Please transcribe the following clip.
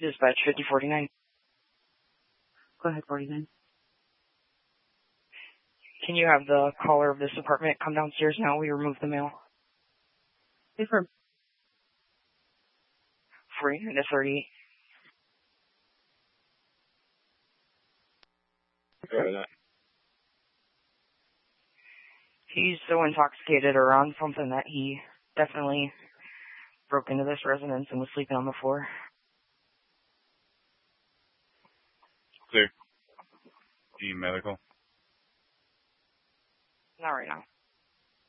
Dispatch 5049. Go ahead, 49. Can you have the caller of this apartment come downstairs now? We removed the mail. Confirm. 49 to 38. Okay. He's so intoxicated or on something that he definitely broke into this residence and was sleeping on the floor. Clear. Need medical? Not right now.